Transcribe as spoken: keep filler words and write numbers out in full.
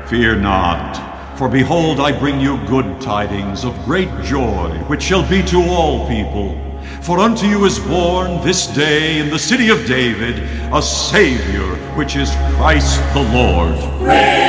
Fear not, for behold, I bring you good tidings of great joy, which shall be to all people. For unto you is born this day in the city of David a Savior, which is Christ the Lord.